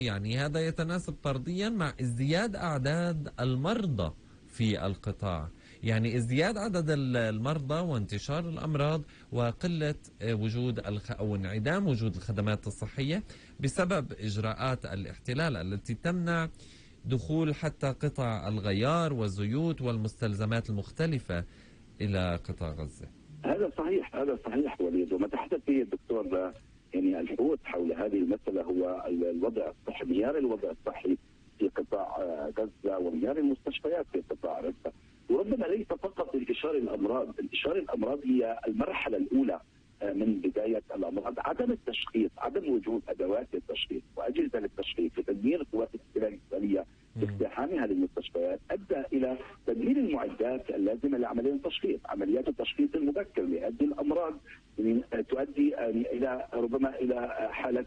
يعني هذا يتناسب طرديا مع ازدياد أعداد المرضى في القطاع. يعني ازدياد عدد المرضى وانتشار الأمراض وقلة وجود أو انعدام وجود الخدمات الصحية بسبب إجراءات الاحتلال التي تمنع دخول حتى قطع الغيار والزيوت والمستلزمات المختلفة إلى قطاع غزة. هذا صحيح، هذا صحيح وليد. وما تحدث به الدكتور يعني الحوت حول هذه المسألة هو الوضع الصحي، معيار الوضع الصحي في قطاع غزة ومعيار المستشفيات في قطاع غزة. وربما ليس فقط انتشار الأمراض، انتشار الأمراض هي المرحلة الأولى من بداية الأمراض. عدم التشخيص، عدم وجود أدوات للتشخيص وأجهزة للتشخيص وتدمير قوات الاحتلال الإسرائيلية باقتحامها للمستشفيات أدى إلى تدمير المعدات اللازمة لعملية التشخيص، عمليات التشخيص المبكر لهذه الأمراض تؤدي إلى ربما إلى حالة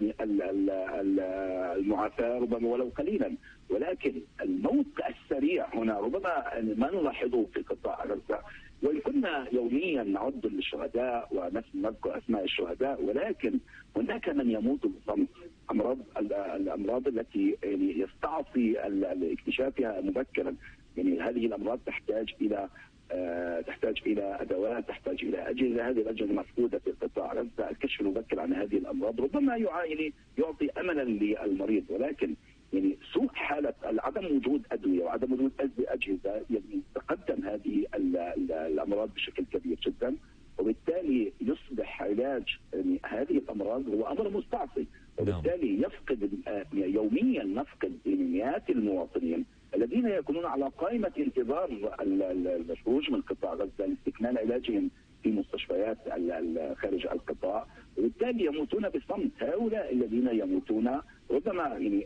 المعافاة ربما ولو قليلا. ولكن الموت السريع هنا ربما ما نلاحظه في قطاع غزة، وإن كنا يوميا نعد للشهداء ونذكر أسماء الشهداء، ولكن هناك من يموت بصمت. الأمراض التي يعني يستعصي اكتشافها مبكرا، يعني هذه الأمراض تحتاج إلى أدوات، تحتاج إلى أجهزة. هذه الأجهزة مفقودة في قطاع غزة. الكشف المبكر عن هذه الأمراض ربما يعطي أملا للمريض، ولكن يعني سوء حالة عدم وجود أدوية وعدم وجود أجهزة يعني تقدم هذه الأمراض بشكل كبير جدا، وبالتالي يصبح علاج يعني هذه الأمراض هو أمر مستعصي، وبالتالي يوميا نفقد مئات المواطنين الذين يكونون على قائمة انتظار الخروج من قطاع غزة لاستكمال علاجهم في مستشفيات خارج القطاع، وبالتالي يموتون بصمت. هؤلاء الذين يموتون ربما يعني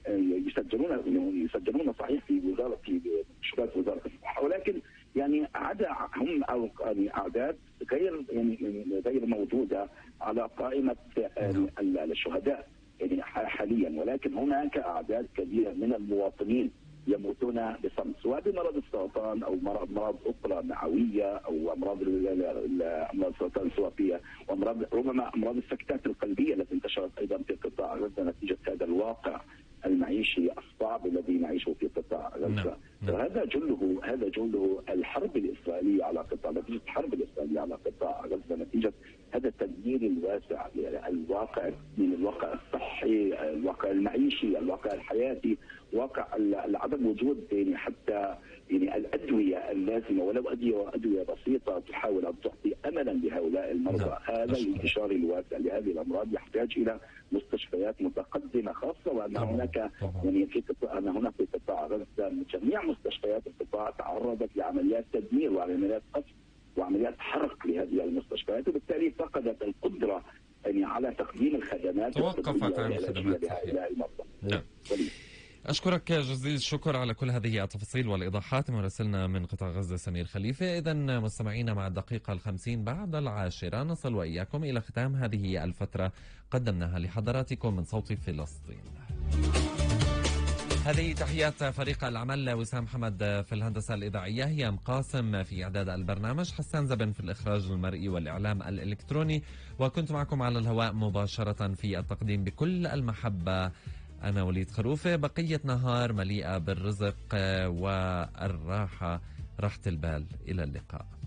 يسجلون صحيح في مستشفيات وزارة الصحة، ولكن يعني هم أعداد غير موجودة على قائمة الشهداء يعني حاليا، ولكن هناك أعداد كبيرة من المواطنين يموتون بصمت، سواء بمرض السرطان او امراض اخرى معويه او امراض السرطان السوافيه، ربما امراض السكتات القلبيه التي انتشرت ايضا في قطاع غزه نتيجه هذا الواقع المعيشي الصعب الذي نعيشه في قطاع غزه. هذا جله الحرب الاسرائيليه على قطاع، نتيجه الحرب الاسرائيليه على قطاع غزه، نتيجه هذا التدمير الواسع الواقع من الواقع الصحي، الواقع المعيشي، الواقع الحياتي، واقع عدم وجود يعني حتى يعني الادويه اللازمه ولو ادويه بسيطه تحاول ان تعطي املا لهؤلاء المرضى. هذا الانتشار الواسع لهذه الامراض يحتاج الى مستشفيات متقدمه خاصه، وان هناك يعني في قطاع غزه جميع مستشفيات القطاع تعرضت لعمليات تدمير وعمليات قصف وعمليات حرق لهذه المستشفيات، وبالتالي فقدت القدره يعني على تقديم الخدمات، توقفت عن الخدمات لهؤلاء المرضى. نعم. أشكرك جزيل الشكر على كل هذه التفاصيل والإيضاحات. مراسلنا من قطاع غزة سمير خليفة. إذا مستمعينا، مع الدقيقة 50 بعد 10 نصل وإياكم إلى ختام هذه الفترة قدمناها لحضراتكم من صوت فلسطين. هذه تحيات فريق العمل: وسام حمد في الهندسة الإذاعية، هيام قاسم في إعداد البرنامج، حسان زبن في الإخراج المرئي والإعلام الإلكتروني، وكنت معكم على الهواء مباشرة في التقديم بكل المحبة أنا وليد خروفة. بقية نهار مليئة بالرزق والراحة، راحة البال. إلى اللقاء.